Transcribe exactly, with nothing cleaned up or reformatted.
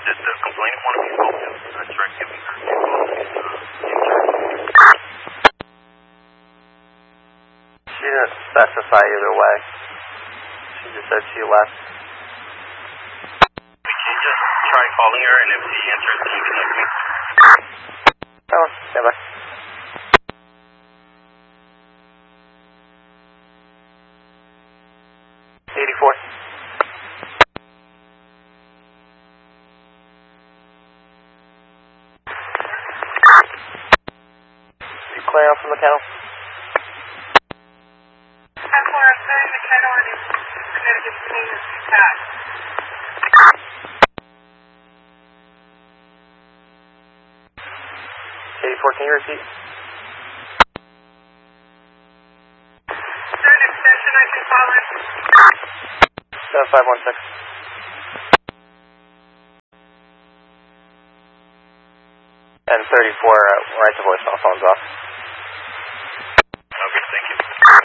Did the complainant want to be spoken to? I tried giving her two She didn't specify either way. She just said she left. Can you just try calling her, and if she answers, can you connect me? Oh, stand by. eighty-four. You clear out from the kennel? ten four, I'm clearing the kennel and it's Connecticut State is packed. eighty-four, can you repeat? Is there an extension I can call in? seven five one six. And thirty-four, uh, right to voicemail, phone's off.